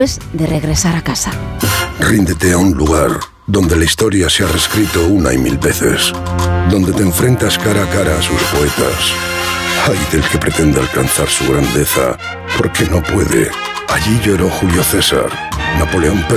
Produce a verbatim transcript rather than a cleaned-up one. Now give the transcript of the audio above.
de regresar a casa. Ríndete a un lugar donde la historia se ha reescrito una y mil veces, donde te enfrentas cara a cara a sus poetas. Ay del que pretenda alcanzar su grandeza, porque no puede. Allí lloró Julio César, Napoleón